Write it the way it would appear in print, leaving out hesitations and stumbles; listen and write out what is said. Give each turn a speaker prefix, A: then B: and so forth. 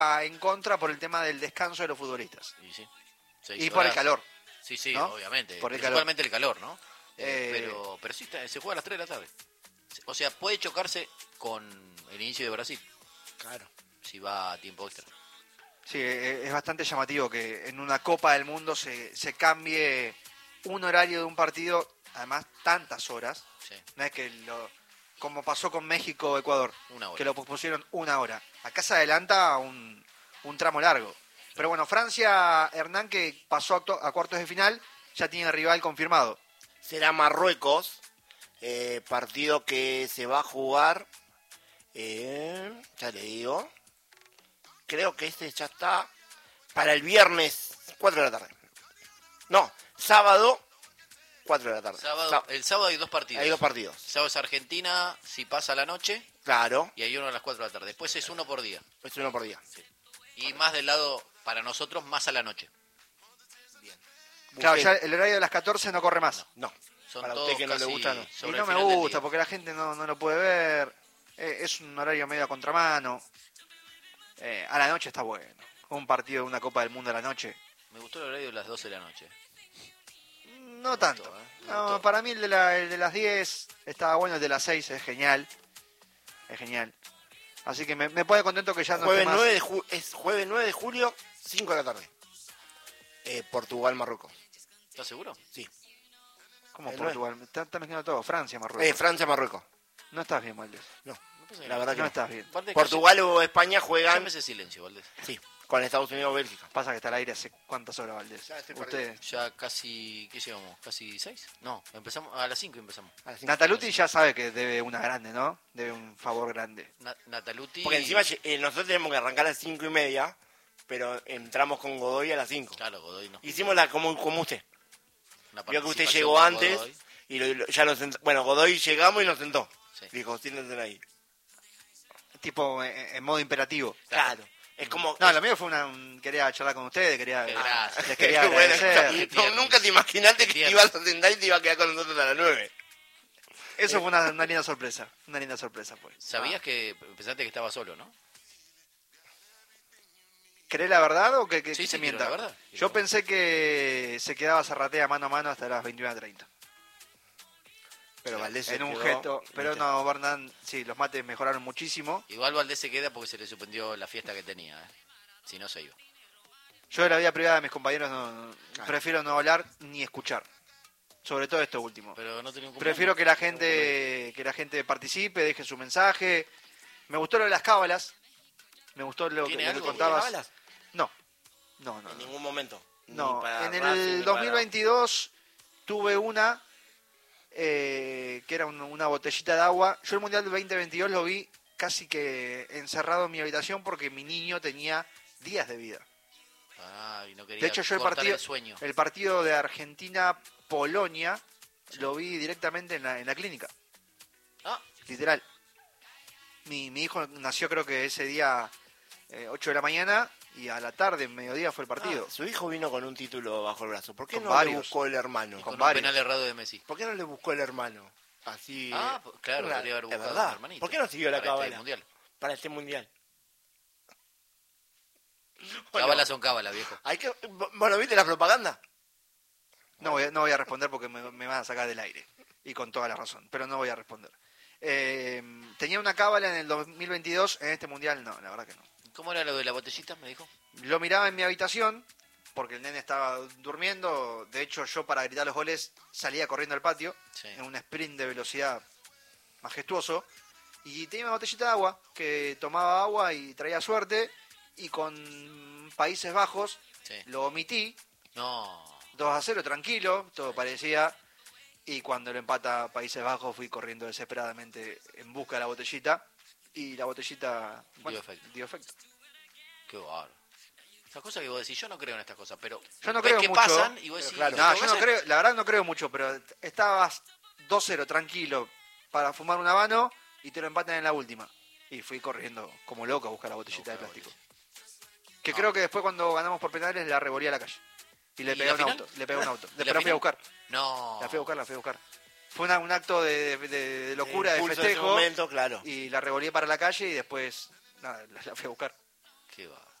A: en contra por el tema del descanso de los futbolistas.
B: Y sí.
A: Y por el calor.
B: Sí,
A: ¿no?
B: obviamente.
A: Por el
B: Principalmente el calor, ¿no? Pero sí, se juega a las 3 de la tarde. O sea, puede chocarse con el inicio de Brasil.
C: Claro.
B: Si va a tiempo extra.
A: Sí, es bastante llamativo que en una Copa del Mundo se cambie un horario de un partido, además tantas horas.
B: Sí.
A: No es que como pasó con México-Ecuador, que lo pospusieron una hora. Acá se adelanta un tramo largo. Pero bueno, Francia, Hernán, que pasó a cuartos de final, ya tiene rival confirmado.
C: Será Marruecos, partido que se va a jugar, ya le digo, creo que este ya está para el viernes 4 de la tarde. No, sábado 4 de la tarde.
B: El sábado hay 2 partidos.
C: Hay 2 partidos.
B: Sábado es Argentina, si pasa la noche.
C: Claro.
B: Y hay uno a las 4 de la tarde. Después es uno por día.
C: Es uno por día.
B: Sí. Y más del lado, para nosotros, más a la noche.
C: Bien.
A: Claro, ya el horario de las 14 no corre más.
C: No.
B: Son
C: para
B: todos
C: usted que no le
B: casi
C: gusta, no.
A: Y no me gusta porque la gente no lo puede ver. Es un horario medio a contramano. A la noche está bueno. Un partido de una Copa del Mundo a la noche.
B: Me gustó el horario de las 12 de la noche.
A: No tanto. No, para mí el de las 10 estaba bueno, el de las 6 es genial. Es genial. Así que me pone contento que ya no
C: Jueves
A: esté más.
C: 9 es jueves 9 de julio, 5 de la tarde. Portugal-Marruecos.
B: ¿Estás seguro?
C: Sí.
A: ¿Cómo Portugal? Está mezclando todo. Francia, Marruecos.
C: Francia-Marruecos.
A: No estás bien, Valdés.
C: No, la verdad que
A: no
C: no.
A: estás bien.
B: Valdés,
C: Portugal o España juegan...
B: Llámese silencio, Valdés.
C: Sí, con Estados Unidos o Bélgica.
A: Pasa que está al aire hace cuántas horas, Valdés. Ustedes.
B: Ya casi, ¿qué llevamos? ¿Casi 6? No, empezamos a las 5 empezamos.
A: Nataluti ya sabe que debe una grande, ¿no? Debe un favor grande.
B: Nataluti...
C: Porque encima nosotros tenemos que arrancar a las 5:30, pero entramos con Godoy a las 5.
B: Claro, Godoy no.
C: Hicimos como usted. Vio que usted
B: Participación
C: llegó
B: de
C: antes
B: Godoy.
C: y ya nos sentó. Bueno, Godoy llegamos y nos sentó.
B: Sí.
C: Dijo, siéntense ahí.
A: Tipo en modo imperativo.
C: Claro. Es como...
A: No, lo mío fue quería charlar con ustedes,
B: Qué gracias.
A: les quería
C: Bueno,
A: agradecer.
C: no, nunca te imaginaste que te ibas a sentar y te iba a quedar con nosotros a las 9.
A: Eso fue una linda sorpresa. Una linda sorpresa fue.
B: Sabías que pensaste que estaba solo, ¿no?
A: ¿Querés la verdad o que
B: Sí,
A: se
B: quiero
A: mienta?
B: la verdad.
A: Yo pensé que se quedaba Zarratea mano a mano hasta las 21:30.
C: Pero Valdés se
A: En un
C: quedó,
A: gesto. Pero no, Bernán, sí, los mates mejoraron muchísimo.
B: Igual Valdés se queda porque se le suspendió la fiesta que tenía, ¿eh? Si no se iba.
A: Yo de la vida privada de mis compañeros
C: Claro.
A: prefiero no hablar ni escuchar. Sobre todo esto último.
B: Pero no tenía un
A: Prefiero que la gente participe, deje su mensaje. Me gustó lo de las cábalas. Me gustó lo
B: ¿Tiene
A: que
B: algo?
A: contabas.
C: ¿Tiene balas?
A: No.
C: En ningún momento.
A: No,
C: Ni para
A: en
C: Racing,
A: el
C: ni
A: 2022 tuve una que era una botellita de agua. Yo el Mundial del 2022 lo vi casi que encerrado en mi habitación porque mi niño tenía días de vida.
B: Y no quería
A: De hecho, yo
B: cortar el sueño.
A: el partido de Argentina-Polonia lo vi directamente en la clínica. Literal. Mi hijo nació creo que ese día 8 de la mañana y a la tarde, mediodía fue el partido.
C: Su hijo vino con un título bajo el brazo. ¿Por qué
A: Con
C: no
A: varios.
C: le buscó el hermano?
B: Con un
A: varios.
B: penal errado de Messi.
C: ¿Por qué no le buscó el hermano? Así...
B: Claro, podría haber
C: es
B: buscado
C: verdad.
B: un hermanito.
C: ¿Por qué no siguió la
B: Para
C: cábala?
B: este mundial.
C: Para este mundial.
B: Cábalas son cábalas, viejo.
C: Bueno, ¿viste la propaganda?
A: No voy a responder porque me van a sacar del aire. Y con toda la razón. Pero no voy a responder. Tenía una cábala en el 2022. En este mundial no, la verdad que no.
B: ¿Cómo era lo de la botellita, me dijo?
A: Lo miraba en mi habitación porque el nene estaba durmiendo. De hecho, yo para gritar los goles salía corriendo al patio.
B: Sí.
A: En un sprint de velocidad majestuoso. Y tenía una botellita de agua que tomaba agua y traía suerte. Y con Países Bajos lo omití.
B: No.
A: 2-0, tranquilo, todo parecía. Y cuando lo empata Países Bajos fui corriendo desesperadamente en busca de la botellita. Y la botellita dio efecto.
B: Qué bárbaro. Esas cosas que vos decís, yo no creo en estas cosas, pero
A: yo no
B: ves
A: creo
B: que
A: mucho,
B: pasan y vos decís...
A: Claro. No, yo no creo, la verdad no creo mucho, pero estabas 2-0 tranquilo para fumar un habano y te lo empatan en la última. Y fui corriendo como loco a buscar la botellita de plástico. Que creo que después cuando ganamos por penales la revolví a la calle. Y le pegué un auto. Pero la fui a buscar.
B: No.
A: La fui a buscar. Fue un acto de locura, de festejo.
C: Momento, claro.
A: Y la revolví para la calle y después, nada, la fui a buscar.
B: Qué va.